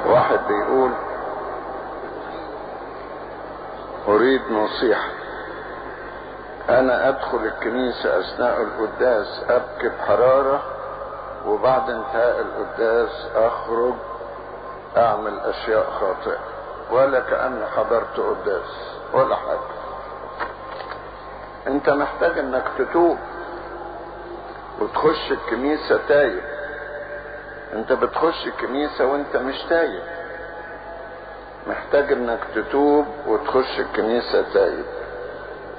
واحد بيقول اريد نصيحة. انا ادخل الكنيسة اثناء القداس ابكي بحرارة، وبعد انتهاء القداس اخرج اعمل اشياء خاطئة، ولا كأني حضرت قداس ولا حاجة. انت محتاج انك تتوب وتخش الكنيسة تايب. انت بتخش الكنيسة وانت مش تايب، محتاج انك تتوب وتخش الكنيسة تايب.